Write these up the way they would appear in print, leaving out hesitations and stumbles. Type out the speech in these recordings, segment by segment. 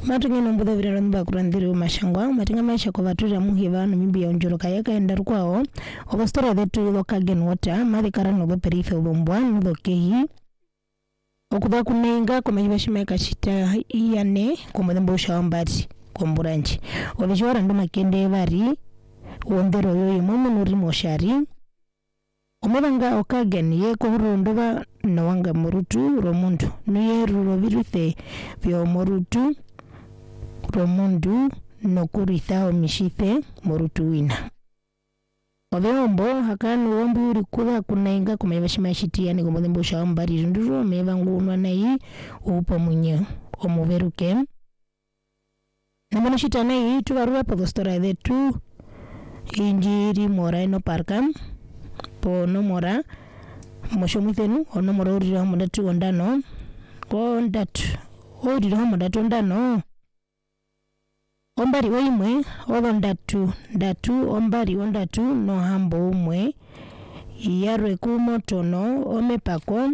Matunge nombuda vira nba kurandiri mashangwa matinga maisha kwa vatuja muhiva no mimbi ya unjuro kayaka enda kwao obostora detu lokagen water mali karano go perife obombwa ndo kehi okuba kunenga kwa mayibashima kashita iyane kwa mdembo shawambati kwa mburanchi obijora ndo makende bari wondero yoyo momo nuri moshari omabanga okagen ye ko rondoba nawanga murutu romundu nuye rurobiruthe byo murutu romundu nokuritha omishite murutu wina obeombo hakanu wombu uri kuba kunainga kumayibashima shitia ni kumudembo shawambari nduro mevangunwa nayi upo munye omuberuke namana shita nayi tubarua podostora detu injiri mora ino parka pono mora moshomithenu ono mora urira homodatu ondano ondatu urira homodatu ondano ombari oimwe obondatu ndatu ombari ondatu no hambo umwe yarwe kumotono omepako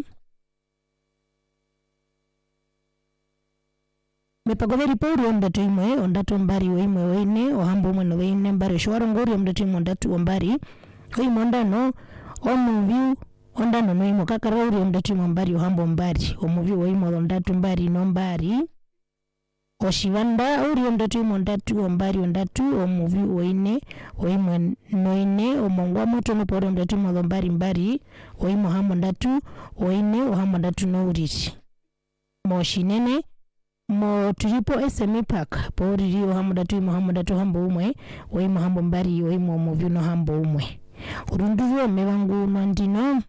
mepako veri pauri ondatu imwe ondatu ombari oimwe oine ohambo umwe no veine mbari shwarongori ondatu imwe ondatu ombari oimwe ondano omuviu ondano noimwe kakarauri ondatu imwe mbari ohambo mbari omuviu oimwe ondatu mbari no mbari oshivanda uri ondatu imwe ondatu ombari ondatu omuviu oine oimwe noine omongwa moto no pori ondatu imwe ombari mbari oimwe ohambo ondatu oine ohambo ondatu no uriri moshinene mo tulipo SME Park pori ohambo ondatu imwe ohambo ondatu hambo umwe oimwe ohambo mbari oimwe omuviu no hambo umwe urunduvo mevangu mandino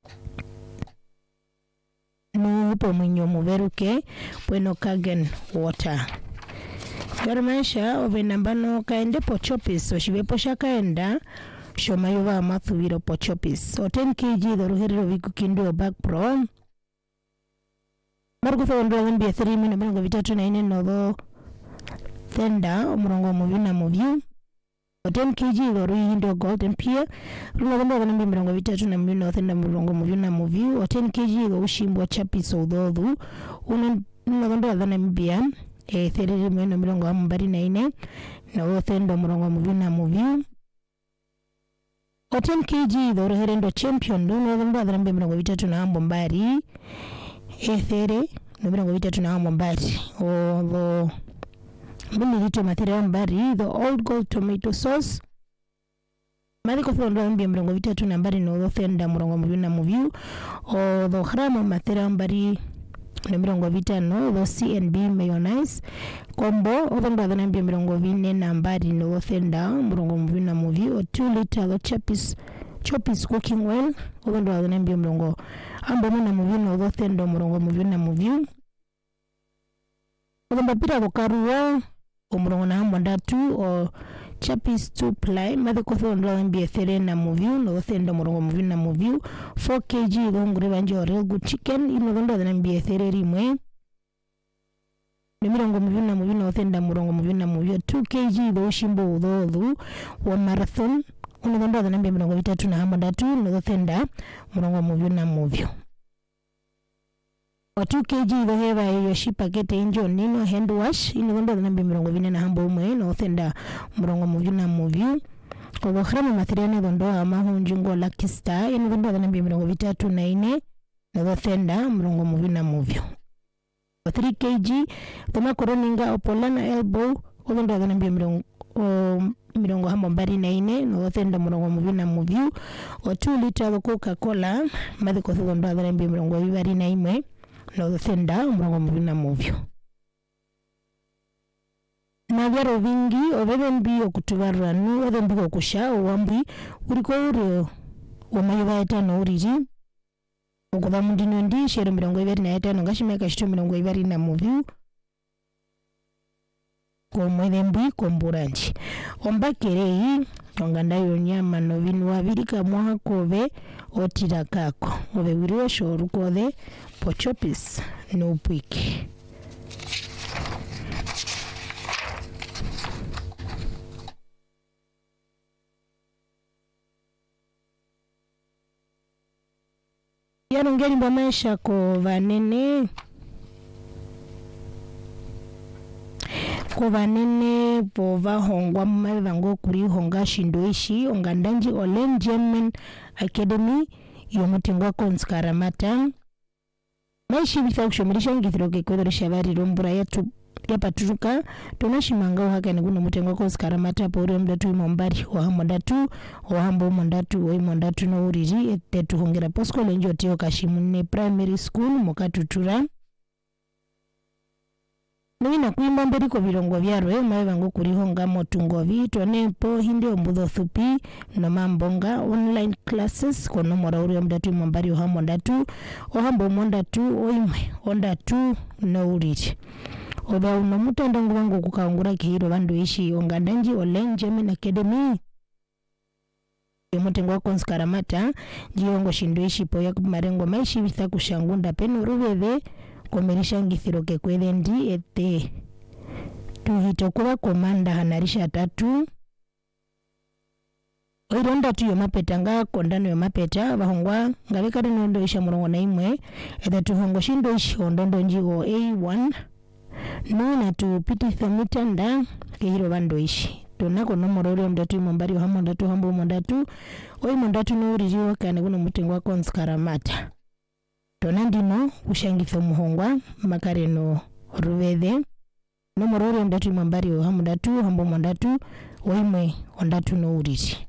nupo mwinyo muveruke bueno kagen water garmaisha ovenambano kaende pochopis oshivepo shakaenda shomayova amathuviro pochopis o 10 kg doruherero vikukindo back pro margutho ndo zambi 3 mino mirongo vitatu na ine nodo thenda omurongo muvina muvyu 10 kg doru hindo golden pear runo gomba gana mirongo vitatu na mino thenda murongo muvina muvyu 10 kg do ushimbwa chapiso udodhu uno gomba gana mbia therere mino mirongo ambari na ine na thenda murongo muvina muvyu 10 kg do herendo champion runo gomba gana mirongo vitatu na ambo mbari ethere mirongo vitatu na ambo mbari o mililito material mbari the old gold tomato sauce mariko fondo mbia mirongo vitatu na mbari no thenda murongo muvina muvyu o the gramo material mbari na mirongo vitano the CNB mayonnaise combo othendo athana mbia mirongo vine na mbari no thenda murongo muvina muvyu o 2 liter the chopis cooking oil othendo athana mbia mirongo ambo muna muvyu no thenda murongo muvina muvyu othendo pira gokarua umurongo na hambo ndatu o chapis 2 ply mathiko thondo mbia there na muvyu no thenda murongo muvyu na muvyu 4 kg gongure banje real good chicken ino thondo na mbia there rimwe ni mirongo muvyu na muvyu no thenda murongo muvyu na muvyu 2 kg do shimbo udodhu wa marathon ino thondo na mbia mirongo vitatu na hambo ndatu no thenda murongo muvyu na muvyu 2 kg do heva yoshi pakete injo nino hand wash ino gondo na mirongo vine na hambo umwe no thenda murongo muvyu na muvyu ko gramo material ne gondo amahunjungo Lucky Star ino gondo na mirongo vitatu na ine no thenda murongo muvyu na muvyu 3 kg kama koroninga opolana elbow gondo na mirongo hambo mbari na ine no thenda murongo muvyu na muvyu o 2 liter Coca-Cola madiko gondo na mirongo vibari na ime no thenda murongo muvina muvyo na vyaro vingi ovevembi okutubarra nu ovembi okusha owambi uriko uri omayiva etano uriri okuva mundino ndi shero mirongo ibiri na etano ngashimeka shito mirongo ibiri na muvyu komwethembi komburanji ombakerei ongandayo nyama novinu wabirika mwahakove otira kako ovewiriwe shoru kothe pochopis no pwiki yarongeri mbamaisha ko vanene Kovanene pova hongwa mmavango kuri honga shindoishi ongandanji Olen German Academy yomutingwa konskaramata maishi bitha kushomirisha ngithiroke kwethoresha bari rombura yetu yapaturuka tonashimanga uhakani kuno mutengwa konskaramata pori mdatu imombari ohamondatu ohambo mondatu no uriri etetu hongera posko lenjo teo kashimune primary school mokatutura Nina kuimba mberi ko birongo byarwe mabango kuri honga motungovi tonepo hindi ombudho thupi no mambonga online classes kono mora uri mdatu imombari ohambo mondatu oimwe ondatu no uriri oba uno mutanda ngwango kukaungura kihiro bandu ishi ongandanji Olen German Academy yomutengo konskaramata jiongo shindo ishi poya kumarengo maishi bitha kushangunda peno rubebe komerisha ngithiroke kwethendi ete tuhito kuba komanda hanarisha 3 oironda tuyo mapetanga kondano yo mapeta bahongwa ngabekari nondo isha murongo na imwe ete tuhongo shindo ishi ondondo njigo A1 nuna tupititha mitanda kehiro bando ishi tunako nomorori mdatu imombari ohamondatu hambo mondatu oimondatu no uririwa kane kuno mutengwa konskaramata tonandino ushangitho muhongwa makareno rubethe nomorori mdatu imombari ohamondatu hambo mondatu oimwe ondatu no uriri